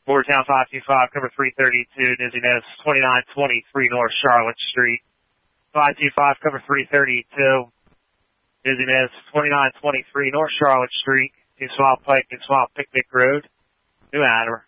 Moretown 525, cover 332, dizziness 2923 North Charlotte Street. 525, cover 332, dizziness 2923 North Charlotte Street, New Swamp Pike and Swamp Picnic Road, New Hanover.